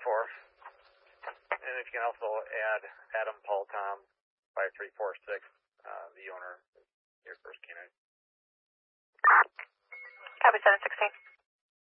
And if you can also add Adam Paul Tom 5346, the owner, your first canine. Copy 716.